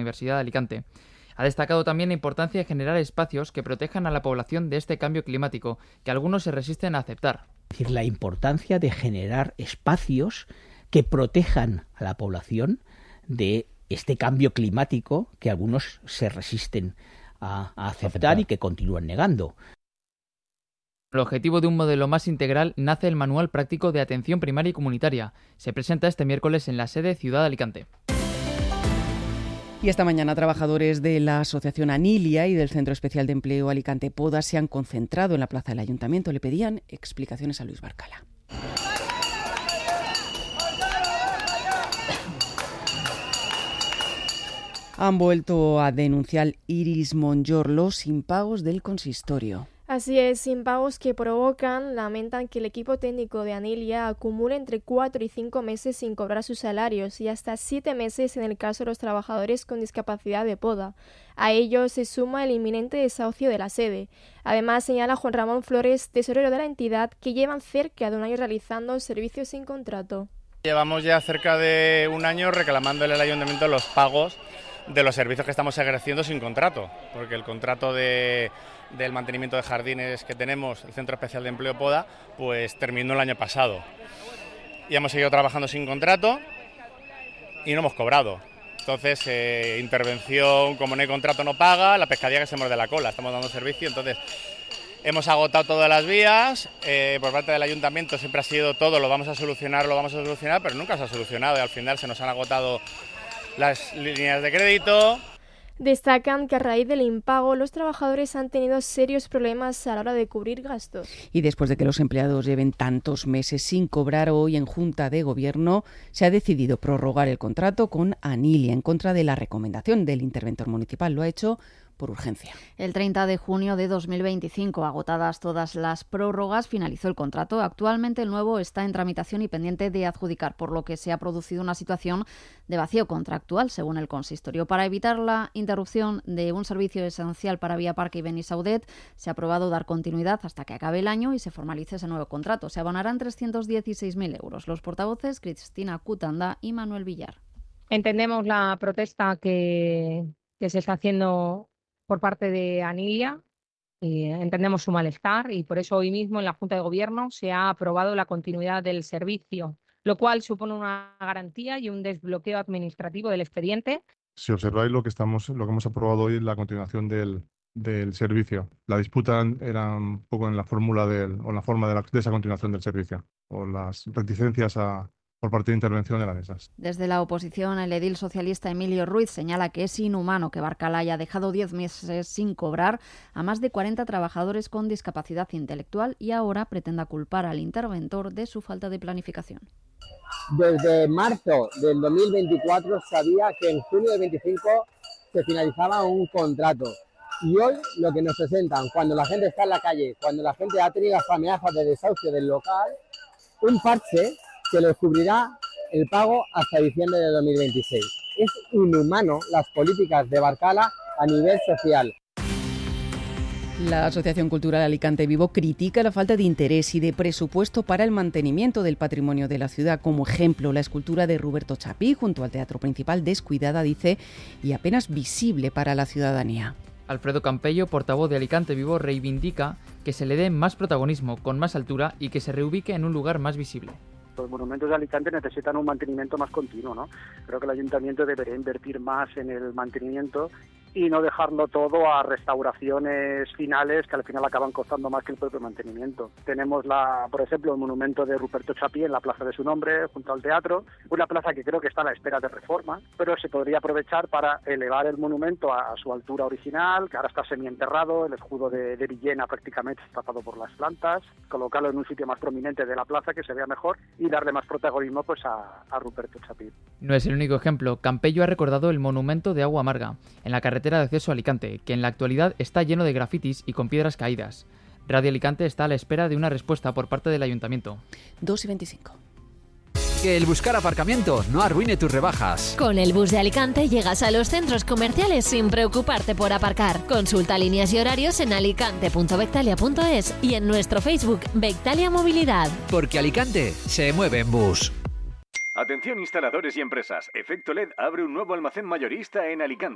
Universidad de Alicante. Ha destacado también la importancia de generar espacios que protejan a la población de este cambio climático, que algunos se resisten a aceptar. Es decir, la importancia de generar espacios que protejan a la población de este cambio climático que algunos se resisten a aceptar y que continúan negando. Con el objetivo de un modelo más integral nace el Manual Práctico de Atención Primaria y Comunitaria. Se presenta este miércoles en la sede Ciudad de Alicante. Y esta mañana trabajadores de la Asociación Anilia y del Centro Especial de Empleo Alicante Poda se han concentrado en la plaza del Ayuntamiento. Le pedían explicaciones a Luis Barcala. Han vuelto a denunciar Iris Monjor los impagos del consistorio. Así es, impagos que lamentan que el equipo técnico de Anilia acumule entre 4 y 5 meses sin cobrar sus salarios y hasta 7 meses en el caso de los trabajadores con discapacidad de poda. A ello se suma el inminente desahucio de la sede. Además, señala Juan Ramón Flores, tesorero de la entidad, que llevan cerca de un año realizando servicios sin contrato. Llevamos ya cerca de un año reclamándole al ayuntamiento los pagos de los servicios que estamos ejerciendo sin contrato, porque el contrato del mantenimiento de jardines que tenemos, el Centro Especial de Empleo Poda, pues terminó el año pasado. Y hemos seguido trabajando sin contrato y no hemos cobrado. Entonces, intervención, como no hay contrato no paga, la pescadilla que se muerde la cola, estamos dando servicio, entonces hemos agotado todas las vías, por parte del ayuntamiento siempre ha sido todo, lo vamos a solucionar, pero nunca se ha solucionado y al final se nos han agotado las líneas de crédito. Destacan que a raíz del impago los trabajadores han tenido serios problemas a la hora de cubrir gastos. Y después de que los empleados lleven tantos meses sin cobrar, hoy en Junta de Gobierno se ha decidido prorrogar el contrato con Anilia en contra de la recomendación del interventor municipal. Lo ha hecho por urgencia. El 30 de junio de 2025, agotadas todas las prórrogas, finalizó el contrato. Actualmente el nuevo está en tramitación y pendiente de adjudicar, por lo que se ha producido una situación de vacío contractual, según el consistorio. Para evitar la interrupción de un servicio esencial para Vía Parque y Benisaudet, se ha aprobado dar continuidad hasta que acabe el año y se formalice ese nuevo contrato. Se abonarán 316.000 euros. Los portavoces Cristina Cutanda y Manuel Villar. Entendemos la protesta que se está haciendo por parte de Anilia, entendemos su malestar y por eso hoy mismo en la Junta de Gobierno se ha aprobado la continuidad del servicio, lo cual supone una garantía y un desbloqueo administrativo del expediente. Si observáis lo que hemos aprobado hoy es la continuación del servicio. La disputa era un poco en la fórmula o la forma de esa continuación del servicio o las reticencias por parte de intervención de las mesas. Desde la oposición, el edil socialista Emilio Ruiz señala que es inhumano que Barcala haya dejado 10 meses sin cobrar a más de 40 trabajadores con discapacidad intelectual y ahora pretenda culpar al interventor de su falta de planificación. Desde marzo del 2024 sabía que en junio del 25 se finalizaba un contrato. Y hoy lo que nos presentan, cuando la gente está en la calle, cuando la gente ha tenido las amenazas de desahucio del local, un parche que les cubrirá el pago hasta diciembre de 2026. Es inhumano las políticas de Barcala a nivel social. La Asociación Cultural Alicante Vivo critica la falta de interés y de presupuesto para el mantenimiento del patrimonio de la ciudad. Como ejemplo, la escultura de Roberto Chapí junto al Teatro Principal, descuidada, dice, y apenas visible para la ciudadanía. Alfredo Campello, portavoz de Alicante Vivo, reivindica que se le dé más protagonismo, con más altura y que se reubique en un lugar más visible. Los monumentos de Alicante necesitan un mantenimiento más continuo, ¿no? Creo que el ayuntamiento debería invertir más en el mantenimiento y no dejarlo todo a restauraciones finales que al final acaban costando más que el propio mantenimiento. Tenemos, por ejemplo, el monumento de Ruperto Chapí en la plaza de su nombre, junto al teatro, una plaza que creo que está a la espera de reforma, pero se podría aprovechar para elevar el monumento a su altura original, que ahora está semienterrado, el escudo de Villena prácticamente está tapado por las plantas, colocarlo en un sitio más prominente de la plaza que se vea mejor y darle más protagonismo pues a Ruperto Chapí. No es el único ejemplo. Campello ha recordado el monumento de Agua Amarga, en la carretera de acceso a Alicante, que en la actualidad está lleno de grafitis y con piedras caídas. Radio Alicante está a la espera de una respuesta por parte del Ayuntamiento. 2:25. Que el buscar aparcamiento no arruine tus rebajas. Con el bus de Alicante llegas a los centros comerciales sin preocuparte por aparcar. Consulta líneas y horarios en alicante.bectalia.es y en nuestro Facebook Bectalia Movilidad. Porque Alicante se mueve en bus. Atención instaladores y empresas. Efecto LED abre un nuevo almacén mayorista en Alicante.